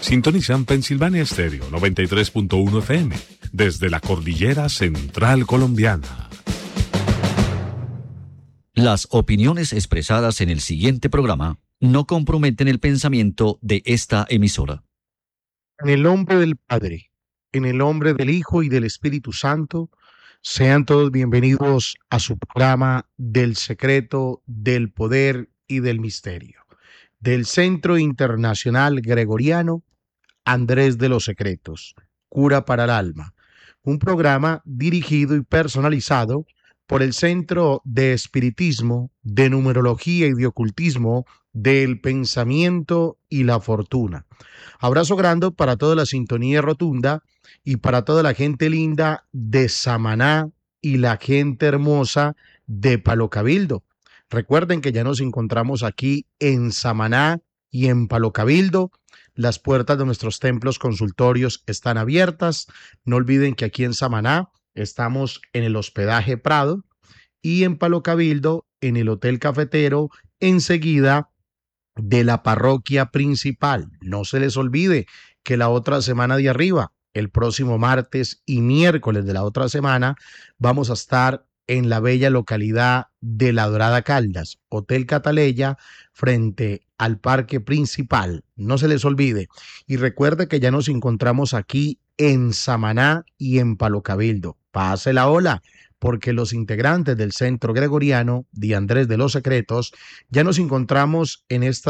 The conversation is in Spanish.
Sintonizan Pensilvania Stereo 93.1 FM desde la cordillera central colombiana. Las opiniones expresadas en el siguiente programa no comprometen el pensamiento de esta emisora. En el nombre del Padre, en el nombre del Hijo y del Espíritu Santo, sean todos bienvenidos a su programa del secreto, del poder y del misterio, del Centro Internacional Gregoriano Andrés de los Secretos, Cura para el Alma, un programa dirigido y personalizado por el Centro de Espiritismo, de Numerología y de Ocultismo del Pensamiento y la Fortuna. Abrazo grande para toda la sintonía rotunda y para toda la gente linda de Samaná y la gente hermosa de Palo Cabildo. Recuerden que ya nos encontramos aquí en Samaná y en Palo Cabildo. Las puertas de nuestros templos consultorios están abiertas. No olviden que aquí en Samaná estamos en el hospedaje Prado y en Palo Cabildo en el Hotel Cafetero, enseguida de la parroquia principal. No se les olvide que la otra semana de arriba, el próximo martes y miércoles de la otra semana, vamos a estar en la bella localidad de La Dorada Caldas, Hotel Cataleya, frente al parque principal. No se les olvide. Y recuerde que ya nos encontramos aquí en Samaná y en Palo Cabildo. Pase la ola, porque los integrantes del Centro Gregoriano de Andrés de los Secretos ya nos encontramos en esta